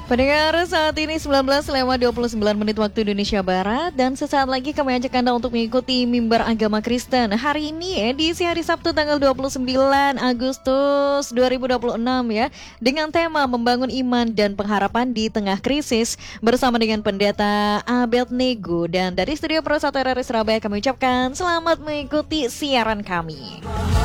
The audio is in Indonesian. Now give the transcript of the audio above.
Pendengar, saat ini 19:29 waktu Indonesia Barat. Dan sesaat lagi kami ajak Anda untuk mengikuti mimbar agama Kristen. Hari ini edisi hari Sabtu tanggal 29 Agustus 2026 ya. Dengan tema membangun iman dan pengharapan di tengah krisis. Bersama dengan Pendeta Abednego. Dan dari Studio Pro 1 RRI Surabaya kami ucapkan selamat mengikuti siaran kami.